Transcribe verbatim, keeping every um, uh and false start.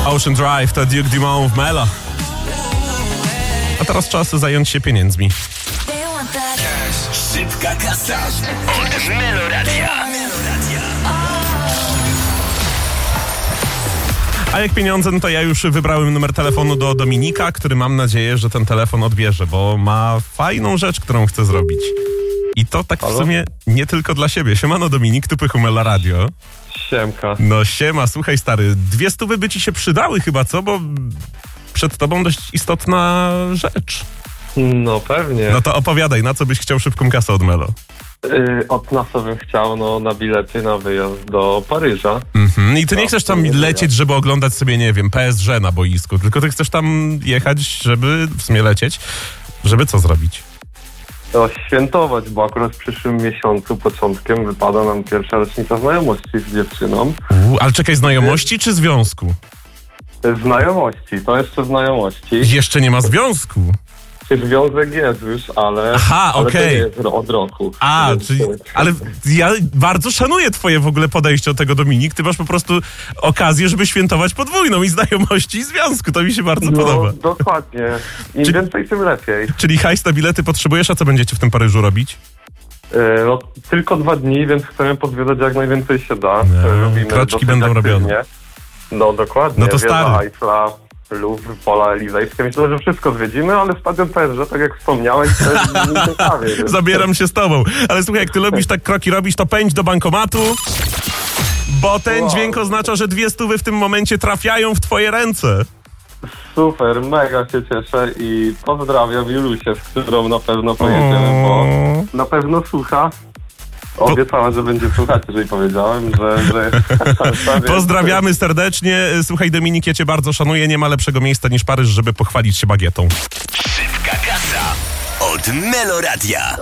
Ocean Drive to Duke Dumont w Melo. A teraz czas zająć się pieniędzmi. Szybka kasa od Meloradia. A jak pieniądze, no to ja już wybrałem numer telefonu do Dominika, który mam nadzieję, że ten telefon odbierze, bo ma fajną rzecz, którą chce zrobić. I to tak Halo? w sumie nie tylko dla siebie. Siemano Dominik, tu Pychu Melo Radio. Siemka. No siema, słuchaj stary, dwie stówy by ci się przydały chyba, co? Bo przed tobą dość istotna rzecz. No pewnie. No to opowiadaj, na co byś chciał szybką kasę od Melo? Yy, od nas bym chciał no, na bilety na wyjazd do Paryża. Mhm. I ty nie No, chcesz tam nie lecieć, żeby oglądać sobie, nie wiem, P S G na boisku, tylko ty chcesz tam jechać, żeby w sumie lecieć, żeby co zrobić? To świętować, bo akurat w przyszłym miesiącu, początkiem, wypada nam pierwsza rocznica znajomości z dziewczyną. U, ale czekaj, znajomości czy związku? Znajomości, to jeszcze znajomości. Jeszcze nie ma związku. Związek jest już, ale, Aha, ale okej. to nie jest ro- od roku. A, Więc- czyli, ale ja bardzo szanuję twoje w ogóle podejście do tego, Dominik. Ty masz po prostu okazję, żeby świętować podwójną i znajomości i związku. To mi się bardzo No, podoba. dokładnie. Im Czy- więcej, tym lepiej. Czyli hajs na bilety potrzebujesz, a co będziecie w tym Paryżu robić? Yy, no, tylko dwa dni, więc chcemy pozwiedzać jak najwięcej się da. Nie, Robimy kroczki dosyć będą aktywnie. robione. No dokładnie. No to Wieża stary. Eiffla, Louvre, Pola Elizejskie. Myślę, że wszystko zwiedzimy, ale stadion P S G, tak jak wspomniałeś, to jest nie ciekawie. więc- Zabieram się z tobą. Ale słuchaj, jak ty lubisz tak kroki robić, to pędź do bankomatu, bo ten Wow. dźwięk oznacza, że dwie stówy w tym momencie trafiają w twoje ręce. Super, mega się cieszę i pozdrawiam Julusię, z którą na pewno pojedziemy, bo na pewno słucha. Obiecała, że będzie słuchać, jeżeli powiedziałem, że... że Pozdrawiamy serdecznie. Słuchaj, Dominik, ja cię bardzo szanuję. Nie ma lepszego miejsca niż Paryż, żeby pochwalić się bagietą. Szybka kasa od Meloradia.